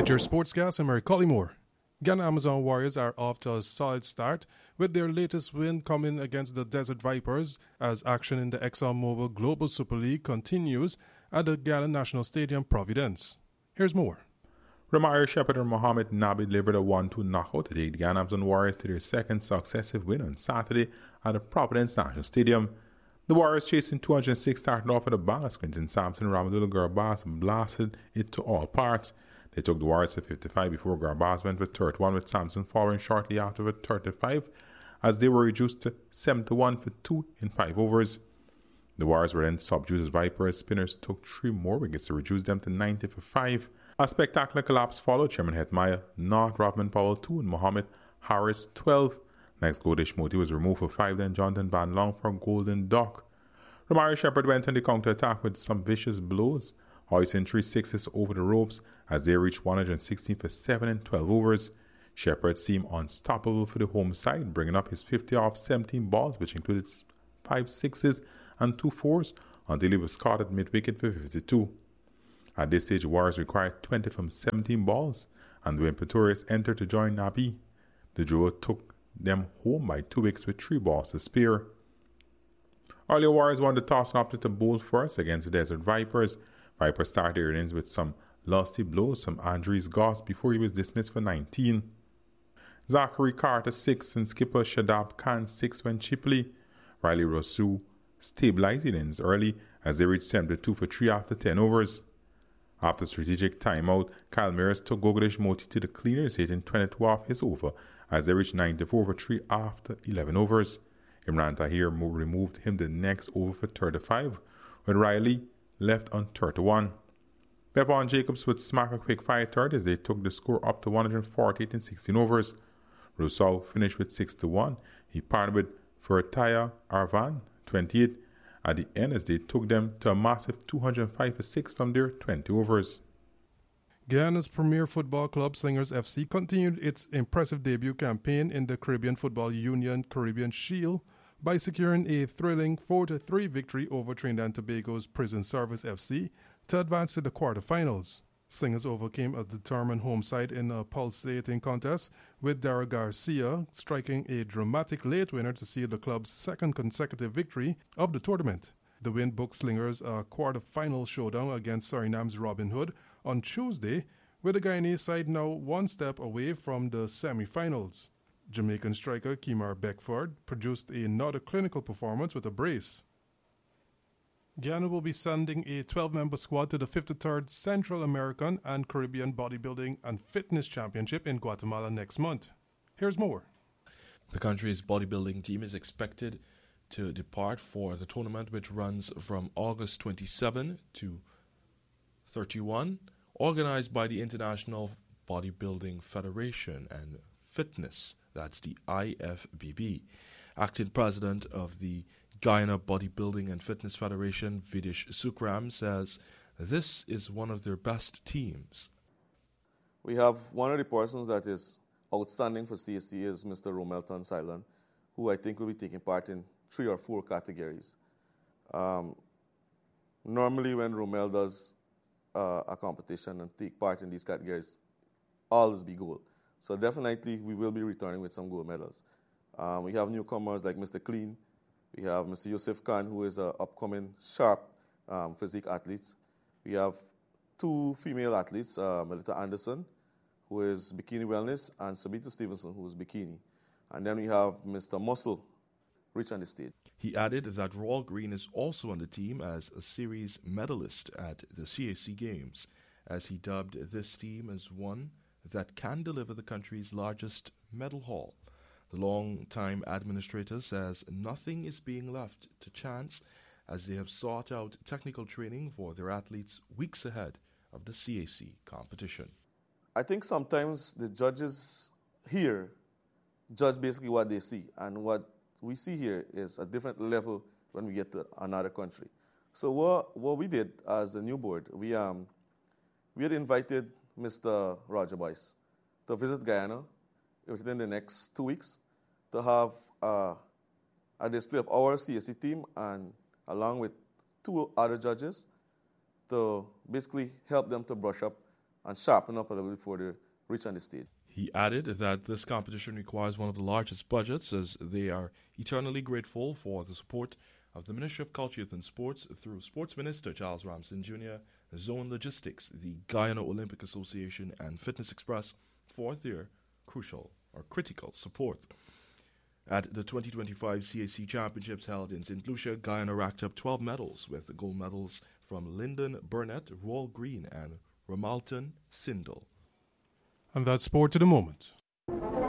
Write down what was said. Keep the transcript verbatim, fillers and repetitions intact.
With your sportscast, I'm Mary Collymore. Ghana Amazon Warriors are off to a solid start with their latest win coming against the Desert Vipers as action in the ExxonMobil Global Super League continues at the Ghana National Stadium, Providence. Here's more. Romario Shepherd and Mohamed Nabi delivered a one two knockout to take the Ghana Amazon Warriors to their second successive win on Saturday at the Providence National Stadium. The Warriors, chasing two hundred six, started off at the ball. Quinton Sampson and Ramadou Garbas blasted it to all parts. They took the Warriors to fifty-five before Garbas went with thirty-one, with Sampson following shortly after with thirty-five, as they were reduced to seven to one for two in five overs. The Warriors were then subdued as Vipers spinners took three more wickets to reduce them to ninety for five. A spectacular collapse followed. Chairman Hetmaya knocked Rodman Powell two and Mohammed Harris twelve. Next, Goldish Moti was removed for five, then Jonathan Van Long for Golden Duck. Romario Shepherd went on the counter-attack with some vicious blows, hoisting three sixes over the ropes as they reached one hundred sixteen for seven in twelve overs. Shepherd seemed unstoppable for the home side, bringing up his fifty off seventeen balls, which included five sixes and two fours, until he was caught at mid-wicket for fifty-two. At this stage, the Warriors required twenty from seventeen balls, and Dwayne Pretorius entered to join Nabi. The duo took them home by two wickets with three balls to spare. Earlier, Warriors won the toss and opted to bowl first against the Desert Vipers. Vipers started their innings with some lusty blows from Andres Goss before he was dismissed for nineteen. Zachary Carter six and skipper Shadab Khan six went cheaply. Riley Rousseau stabilized innings early as they reached seven to two for three after ten overs. After strategic timeout, Kyle Mears took Goldish Moti to the cleaners, hitting twenty-two off his over as they reached ninety-four for three after eleven overs. Imran Tahir removed him the next over for thirty-five, with Riley left on thirty-one. Bevon Jacobs would smack a quick five third as they took the score up to one hundred forty-eight in sixteen overs. Rousseau finished with six to one. He partnered with Fertaya Arvan, twenty-eight, at the end as they took them to a massive two hundred five for six from their twenty overs. Guyana's premier football club, Slingers F C, continued its impressive debut campaign in the Caribbean Football Union Caribbean Shield by securing a thrilling four to three victory over Trinidad and Tobago's Prison Service F C to advance to the quarterfinals. Slingers overcame a determined home side in a pulsating contest, with Dara Garcia striking a dramatic late winner to seal the club's second consecutive victory of the tournament. The win booked Slingers a quarterfinal showdown against Suriname's Robin Hood on Tuesday, with the Guyanese side now one step away from the semi-finals. Jamaican striker Kemar Beckford produced another clinical performance with a brace. Guyana will be sending a twelve-member squad to the fifty-third Central American and Caribbean Bodybuilding and Fitness Championship in Guatemala next month. Here's more. The country's bodybuilding team is expected to depart for the tournament, which runs from August twenty-seventh to thirty-first, organized by the International Bodybuilding Federation and Fitness, that's the I F B B. Acting president of the Guyana Bodybuilding and Fitness Federation, Vidish Sukram, says this is one of their best teams. We have one of the persons that is outstanding for C S C is Mister Romel Tonsilon, who I think will be taking part in three or four categories. Um, normally when Romel does uh, a competition and take part in these categories, always be gold. So definitely we will be returning with some gold medals. Um, we have newcomers like Mister Clean. We have Mister Yusuf Khan, who is an upcoming sharp um, physique athlete. We have two female athletes, uh, Melita Anderson, who is bikini wellness, and Sabita Stevenson, who is bikini. And then we have Mister Muscle, rich on the stage. He added that Rawal Green is also on the team as a series medalist at the C A C Games, as he dubbed this team as one that can deliver the country's largest medal haul. The long-time administrator says nothing is being left to chance, as they have sought out technical training for their athletes weeks ahead of the C A C competition. I think sometimes the judges here judge basically what they see, and what we see here is a different level when we get to another country. So what, what we did as the new board, we um we had invited Mister Roger Boyce to visit Guyana within the next two weeks to have uh, a display of our C S C team, and along with two other judges, to basically help them to brush up and sharpen up a little bit before they reach on the stage. He added that this competition requires one of the largest budgets, as they are eternally grateful for the support of the Ministry of Culture, Youth and Sports through Sports Minister Charles Ramsden Junior, Zone Logistics, the Guyana Olympic Association, and Fitness Express for their crucial or critical support. At the twenty twenty-five C A C Championships held in Saint Lucia, Guyana racked up twelve medals, with gold medals from Lyndon Burnett, Royal Green, and Ramalton Sindel. And that's sport to the moment.